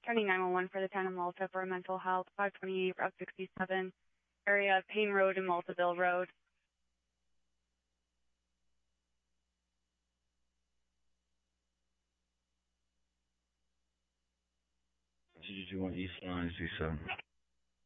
turning 911 for the town of Malta for mental health, 528 Route 67, area of Payne Road and Maltaville Road. Did you want East Line 27?